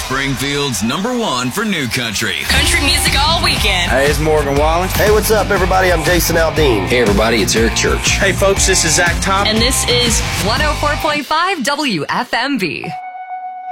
Springfield's #1 for new country. Country music all weekend. Hey, it's Morgan Wallen. Hey, what's up, everybody? I'm Jason Aldean. Hey, everybody, it's Eric Church. Hey, folks, this is Zach Top. And this is 104.5 WFMV.